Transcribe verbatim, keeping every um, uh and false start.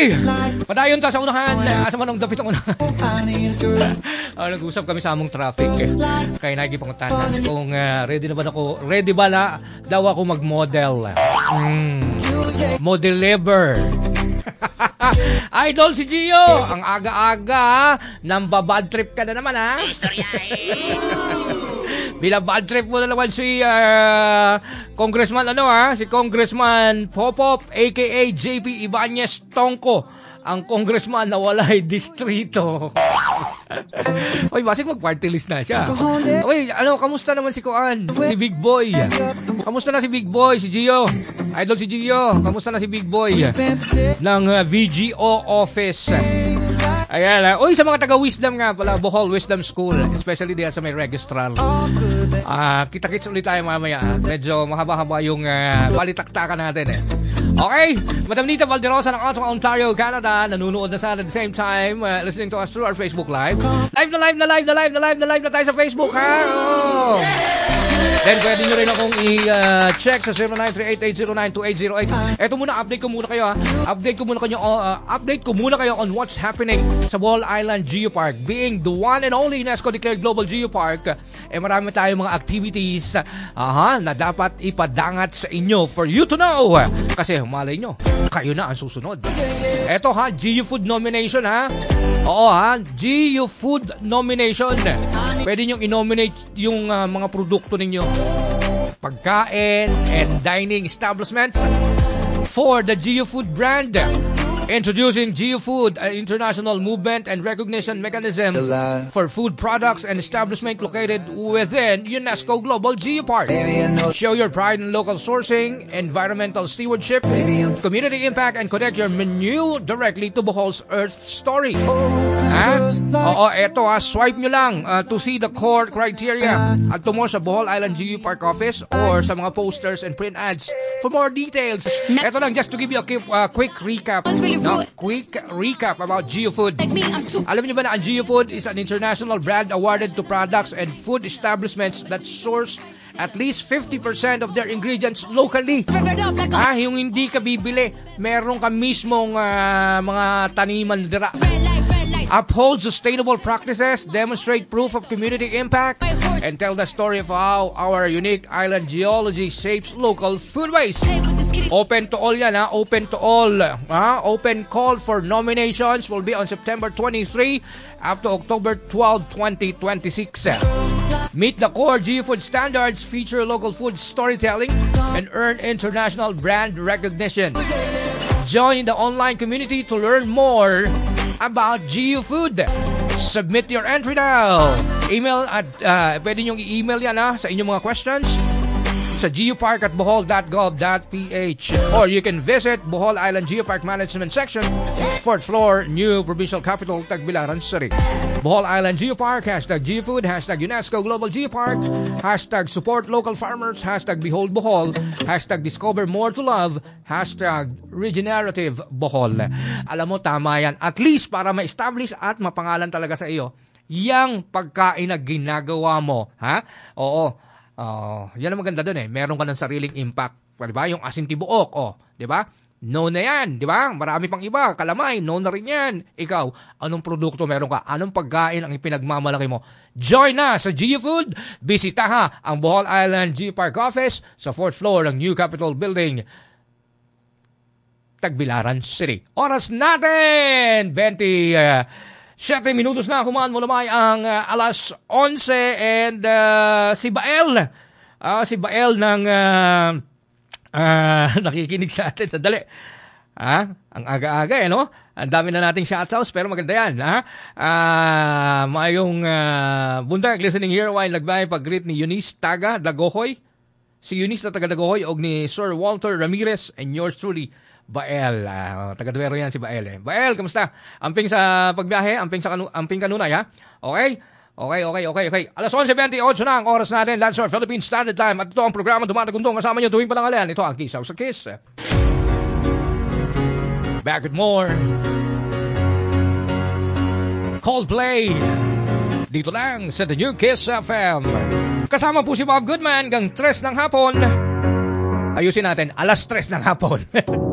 Okay, padayon ta sa unahan. Asa man ang dapit ang unahan. uh, Nag-usap kami sa among traffic. Kaya nagipangutan kung uh, ready na ba ako, ready ba na daw ako mag-model. Mm. Model labor. Idol si Gio, ang aga-aga, nambabad trip ka na naman, ha? Bila bad trip mo na naman si uh, Congressman, ano ha? Si Congressman Popop, aka J P Ibanez Tongko, ang congressman na walay distrito. Oy, basig mag-party list na siya. Oy, ano, kamusta naman si Kuan? Si Big Boy. Kamusta na si Big Boy, si Gio? Idol si Gio. Kamusta na si Big Boy? Ng uh, V G O office. Ayan, uh, uy, sa mga taga-wisdom nga pala, Bohol Wisdom School, especially diyan sa may registrar. Uh, kita-kits ulit tayo mamaya. Medyo mahaba-haba yung uh, balitaktakan natin eh. Okay, Madam Nita Valderosa ng Ottawa, Ontario, Canada, nanonood na sana at the same time, uh, listening to us through our Facebook Live. Live na live na live na live na live na live na tayo sa Facebook, ha? Oh. Then, pwede nyo rin akong i-check uh, sa zero nine three eight eight zero nine two eight zero eight. Eto muna, update ko muna kayo, ha? Update ko muna kayo, uh, update ko muna kayo on what's happening sa Bohol Island Geopark. Being the one and only UNESCO declared Global Geopark, eh marami tayong mga activities aha, na dapat ipadangat sa inyo for you to know. Kasi malay nyo, kayo na ang susunod. Eto ha, GeoFood nomination ha. Oo ha, GeoFood nomination. Pwede nyo i-nominate yung uh, mga produkto ninyo, pagkain and dining establishments for the GeoFood brand. Introducing GeoFood, an international movement and recognition mechanism for food products and establishments located within UNESCO Global Geopark. Show your pride in local sourcing, environmental stewardship, community impact, and connect your menu directly to Bohol's Earth story. Ha? Oo, eto ha, swipe nyo lang uh, to see the core criteria at tumo sa Bohol Island Geopark office or sa mga posters and print ads for more details. Eto lang, just to give you a quick, uh, quick recap. No, quick recap about GeoFood. Alam niyo ba na ang GeoFood is an international brand awarded to products and food establishments that source at least fifty percent of their ingredients locally. Ah, yung hindi ka bibili, meron ka mismong uh, mga taniman dira. Uphold sustainable practices, demonstrate proof of community impact, and tell the story of how our unique island geology shapes local foodways. Open to all yan, ha? Open to all. Ha? Open call for nominations will be on September twenty-third up to October twelfth, twenty twenty-six. Meet the core GeoFood standards, feature local food storytelling, and earn international brand recognition. Join the online community to learn more about GeoFood. Submit your entry now. Email at, uh, pwede nyong i-email yan ha, sa inyong mga questions sa geopark at bohol dot gov dot p h, or you can visit Bohol Island Geopark Management Section, fourth floor, New Provincial Capital, Tagbilaran City. Bohol Island Geopark, hashtag GeoFood, hashtag UNESCO Global Geopark, hashtag support local farmers, hashtag Behold Bohol, hashtag discover more to love, hashtag regenerative Bohol. Alam mo, tama yan. At least para ma-establish at mapangalan talaga sa iyo yang pagkain na ginagawa mo. Ha? Oo. Uh, yan ang maganda doon eh. Meron ka ng sariling impact. Diba? Yung asin tibuok. Oh, diba? No na yan. Diba? Marami pang iba. Kalamay, no na rin yan. Ikaw, anong produkto meron ka? Anong pagkain ang ipinagmamalaki mo? Join na sa GeoFood. Bisitaha ang Bohol Island Geopark Office sa fourth floor ng New Capitol Building, Tagbilaran City. Oras natin! twenty... Uh, Siyete minutos na humaan mo lamay ang uh, alas onse and uh, si Bael. Uh, si Bael ng uh, uh, nakikinig sa atin. Sandali. Ah, ang aga-aga eh, no? Ang dami na nating shoutouts pero maganda yan. Ha? Uh, mayong uh, bundag listening here while nagbay pag-greet ni Eunice Taga Dagohoy. Si Eunice na taga Dagohoy o ni Sir Walter Ramirez and yours truly, Bael. Uh, taga-Duero yan si Bael eh. Bael, kamusta? Amping sa pagbiyahe, amping sa kanu- amping kanunay ha? Okay? Okay, okay, okay, okay. Alas onse twenty-eight na ang oras natin. That's our Philippine Standard Time. At ito ang programa Dumadagundong. Kasama niyo tuwing palangalan. Ito ang Kisaw sa Kiss. Back with more Coldplay dito lang sa The New Kiss F M. Kasama po si Bob Goodman hanggang tres ng hapon. Ayusin natin, alas tres ng hapon.